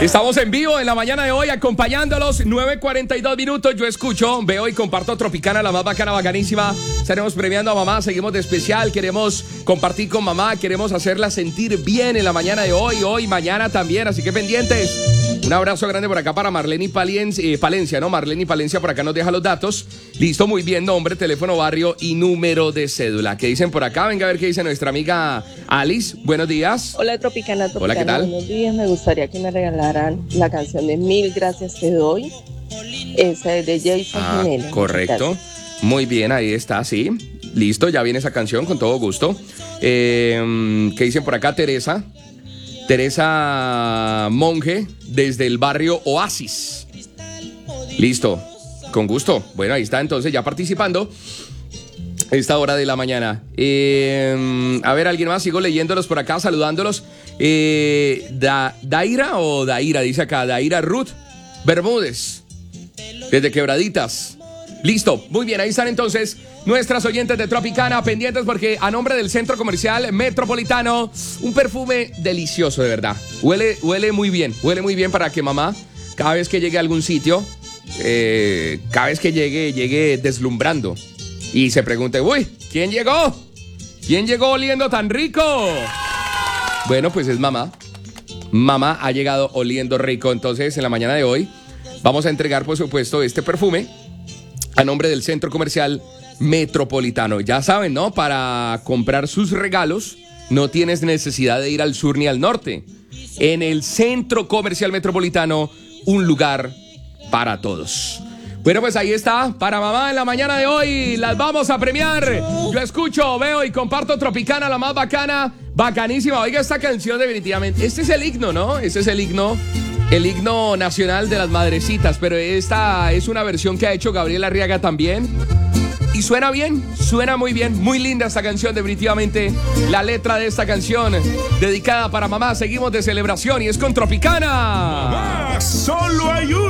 Estamos en vivo en la mañana de hoy acompañándolos, 9:42 minutos. Yo escucho, veo y comparto Tropicana, la más bacana, bacanísima. Estaremos premiando a mamá, seguimos de especial, queremos compartir con mamá, queremos hacerla sentir bien en la mañana de hoy, mañana también, así que pendientes. Un abrazo grande por acá para Marlene Palencia, ¿no? Marlene Palencia por acá nos deja los datos. Listo, muy bien, nombre, teléfono, barrio y número de cédula. ¿Qué dicen por acá? Venga a ver qué dice nuestra amiga Alice. Buenos días. Hola, Tropicana. Hola, ¿qué tal? Buenos días, me gustaría que me regalaran la canción de Mil Gracias Te Doy. Esa es de Jason Jiménez. Correcto. Gracias. Muy bien, ahí está, sí. Listo, ya viene esa canción con todo gusto. ¿Qué dicen por acá? Teresa Monge, desde el barrio Oasis. Listo, con gusto. Bueno, ahí está entonces ya participando esta hora de la mañana. A ver, alguien más, sigo leyéndolos por acá, saludándolos. Daira o Daira, dice acá, Daira Ruth Bermúdez, desde Quebraditas. Listo, muy bien, ahí están entonces nuestras oyentes de Tropicana, pendientes porque a nombre del Centro Comercial Metropolitano, un perfume delicioso, de verdad. Huele muy bien para que mamá, cada vez que llegue a algún sitio, cada vez que llegue deslumbrando y se pregunte, uy, ¿quién llegó? ¿Quién llegó oliendo tan rico? Bueno, pues es mamá. Mamá ha llegado oliendo rico, entonces en la mañana de hoy vamos a entregar, por supuesto, este perfume a nombre del Centro Comercial Metropolitano. Ya saben, ¿no? Para comprar sus regalos no tienes necesidad de ir al sur ni al norte. En el Centro Comercial Metropolitano, un lugar para todos. Bueno, pues ahí está, para mamá en la mañana de hoy, las vamos a premiar. Yo escucho, veo y comparto Tropicana, la más bacana, bacanísima. Oiga esta canción definitivamente, este es el himno, ¿no? Este es el himno nacional de las madrecitas, pero esta es una versión que ha hecho Gabriel Arriaga también. Y suena bien, suena muy bien, muy linda esta canción, definitivamente. La letra de esta canción, dedicada para mamá, seguimos de celebración y es con Tropicana. Mamá, solo hay uno.